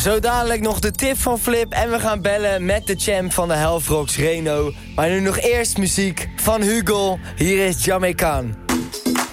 Zo dadelijk nog de tip van Flip en we gaan bellen met de champ van de Hellfrogs, Reno. Maar nu nog eerst muziek van Hugo. Hier is Jamaican.